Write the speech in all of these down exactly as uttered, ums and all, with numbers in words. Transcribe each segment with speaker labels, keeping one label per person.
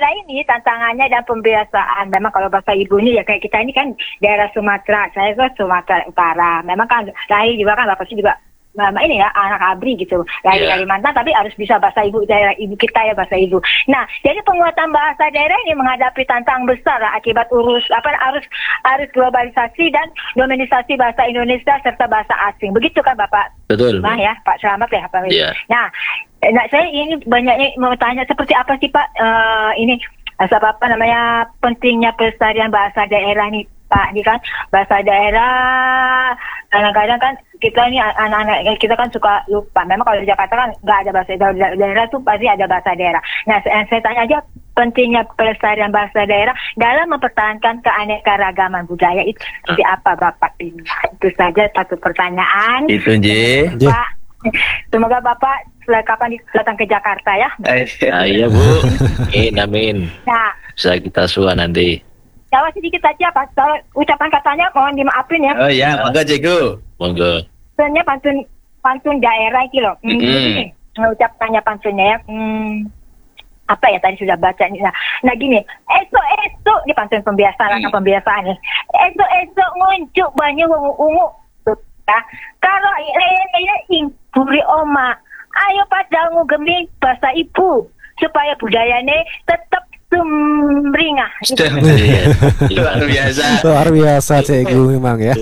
Speaker 1: daerah ini tantangannya dan pembiasaan. Memang kalau bahasa ibunya ya kayak kita ini kan daerah Sumatera, saya kan Sumatera Utara. Memang kan lahir juga kan bapak juga Mama ini ya anak abri gitu dari yeah. Kalimantan, tapi harus bisa bahasa ibu daerah ibu kita ya bahasa ibu. Nah, jadi penguatan bahasa daerah ini menghadapi tantangan besar lah, akibat urus apa arus arus globalisasi dan dominisasi bahasa Indonesia serta bahasa asing. Begitu kan Bapak?
Speaker 2: Betul.
Speaker 1: Nah ya Pak Selamat ya Pak.
Speaker 2: Yeah.
Speaker 1: Nah, nah saya ini banyaknya mau tanya seperti apa sih Pak uh, ini asal apa namanya pentingnya pelestarian bahasa daerah nih Pak, ini kan bahasa daerah kadang-kadang kan kita ini anak-anak kita kan suka lupa. Memang kalau di Jakarta kan nggak ada bahasa daerah, daerah tuh pasti ada bahasa daerah. Nah, saya, saya tanya aja pentingnya pelestarian bahasa daerah dalam mempertahankan keanekaragaman budaya itu seperti apa Bapak? Itu saja satu pertanyaan.
Speaker 2: Itu J.
Speaker 1: Pak, semoga Bapak setelah kapan datang ke Jakarta ya.
Speaker 2: Ah, iya Bu. Amin, amin.
Speaker 1: Nah,
Speaker 2: bisa kita suah nanti.
Speaker 1: jawab sedikit saja Pak, ucapan katanya mohon dimaafin ya.
Speaker 3: Oh ya, monggo Cikgu.
Speaker 2: Monggo.
Speaker 1: Sebenarnya pantun pantun daerah itu loh. Hmm,
Speaker 2: Mm-hmm.
Speaker 1: gini, ucapannya pantunnya ya. Hmm, apa ya tadi sudah baca nih. Nah, nah gini, esok-esok di pantun pembiasaan atau pembiasaan nih. Esok-esok nguncuk banyu ungu-ungu. Nah, kalau ini ing buri oma, ayo pada ngugemi bahasa ibu supaya budayanya tetap sumringah.
Speaker 3: Luar biasa.
Speaker 4: Luar biasa Cikgu memang ya.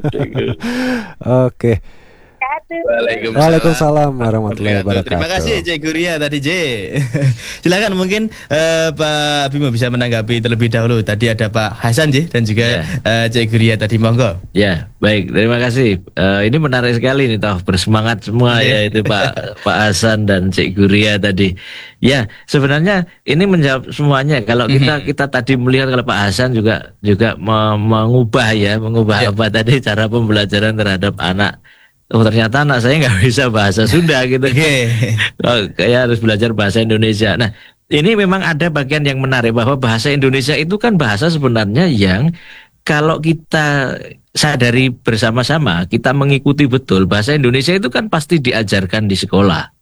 Speaker 4: Oke.
Speaker 3: Waalaikumsalam.
Speaker 4: Waalaikumsalam warahmatullahi wabarakatuh.
Speaker 3: Terima kasih Cikgu Ria tadi J. Silakan mungkin uh, Pak Bimo bisa menanggapi terlebih dahulu. Tadi ada Pak Hasan J dan juga yeah. uh, Cikgu Ria tadi, monggo.
Speaker 2: Ya, baik, terima kasih. Uh, ini menarik sekali nih, toh bersemangat semua ya itu Pak Pak Hasan dan Cikgu Ria tadi. Ya, sebenarnya ini menjawab semuanya. Kalau kita kita tadi melihat kalau Pak Hasan juga juga mengubah ya, mengubah yeah. apa tadi cara pembelajaran terhadap anak. Oh, ternyata anak saya nggak bisa bahasa Sunda gitu.
Speaker 3: Okay.
Speaker 2: Oh, kayak harus belajar bahasa Indonesia. Nah, ini memang ada bagian yang menarik bahwa bahasa Indonesia itu kan bahasa sebenarnya yang kalau kita sadari bersama-sama, kita mengikuti betul, bahasa Indonesia itu kan pasti diajarkan di sekolah.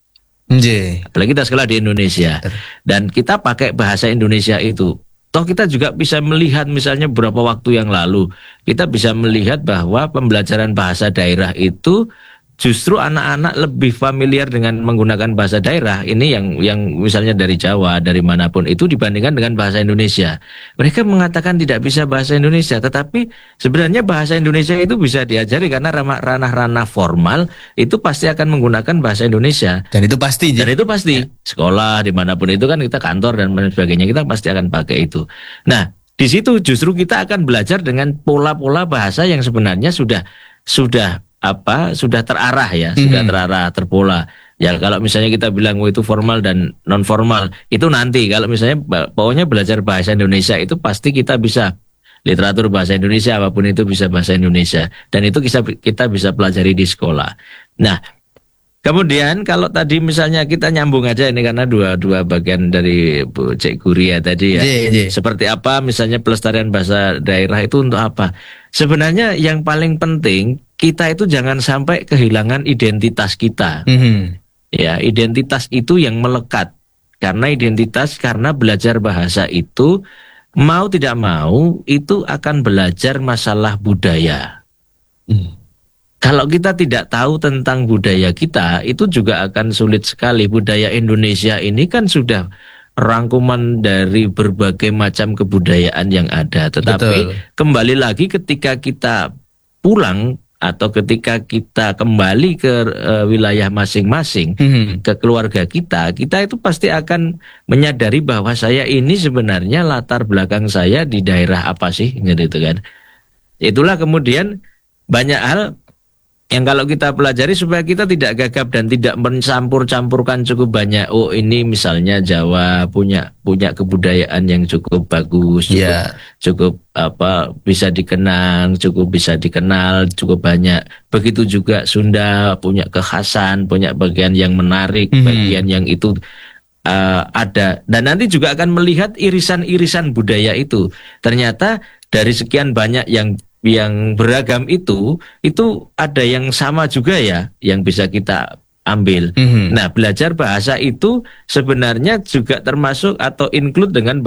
Speaker 3: Yeah.
Speaker 2: Apalagi kita sekolah di Indonesia. Dan kita pakai bahasa Indonesia itu. Toh kita juga bisa melihat misalnya beberapa waktu yang lalu, kita bisa melihat bahwa pembelajaran bahasa daerah itu justru anak-anak lebih familiar dengan menggunakan bahasa daerah. Ini yang yang misalnya dari Jawa, dari manapun itu dibandingkan dengan bahasa Indonesia. Mereka mengatakan tidak bisa bahasa Indonesia, tetapi sebenarnya bahasa Indonesia itu bisa diajari karena ranah-ranah formal itu pasti akan menggunakan bahasa Indonesia.
Speaker 3: Dan itu pasti.
Speaker 2: Dan itu pasti. Sekolah dimanapun itu kan kita kantor dan sebagainya kita pasti akan pakai itu. Nah, di situ justru kita akan belajar dengan pola-pola bahasa yang sebenarnya sudah sudah apa sudah terarah ya, mm-hmm. sudah terarah, terpola. Ya kalau misalnya kita bilang oh, itu formal dan non formal itu nanti. Kalau misalnya pokoknya belajar bahasa Indonesia itu pasti kita bisa literatur bahasa Indonesia apapun itu bisa bahasa Indonesia dan itu kita kita bisa pelajari di sekolah. Nah, kemudian kalau tadi misalnya kita nyambung aja ini karena dua dua bagian dari Bu Cikgu Ria tadi ya.
Speaker 3: J, J.
Speaker 2: Seperti apa misalnya pelestarian bahasa daerah itu untuk apa? Sebenarnya yang paling penting kita itu jangan sampai kehilangan identitas kita.
Speaker 3: Mm-hmm.
Speaker 2: Ya, identitas itu yang melekat. Karena identitas karena belajar bahasa itu mau tidak mau itu akan belajar masalah budaya. Mm. Kalau kita tidak tahu tentang budaya kita, itu juga akan sulit sekali. Budaya Indonesia ini kan sudah rangkuman dari berbagai macam kebudayaan yang ada. Tetapi betul. Kembali lagi ketika kita pulang atau ketika kita kembali ke uh, wilayah masing-masing, mm-hmm. ke keluarga kita, kita itu pasti akan menyadari bahwa saya ini sebenarnya latar belakang saya di daerah apa sih, gitu kan. Itulah kemudian banyak hal yang kalau kita pelajari supaya kita tidak gagap dan tidak mencampur-campurkan cukup banyak. Oh ini misalnya Jawa punya punya kebudayaan yang cukup bagus, cukup, yeah. cukup apa bisa dikenang, cukup bisa dikenal, cukup banyak. Begitu juga Sunda punya kekhasan, punya bagian yang menarik, mm-hmm. bagian yang itu uh, ada. Dan nanti juga akan melihat irisan-irisan budaya itu. Ternyata dari sekian banyak yang yang beragam itu, itu ada yang sama juga ya, yang bisa kita ambil. Mm-hmm. Nah, belajar bahasa itu sebenarnya juga termasuk atau include dengan